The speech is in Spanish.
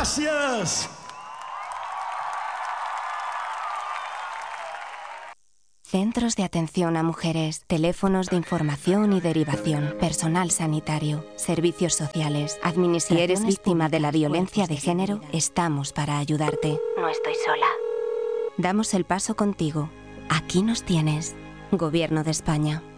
Gracias. Centros de atención a mujeres, teléfonos de información y derivación, personal sanitario, servicios sociales, administración. Si eres víctima de la violencia de género, estamos para ayudarte. No estoy sola. Damos el paso contigo. Aquí nos tienes. Gobierno de España.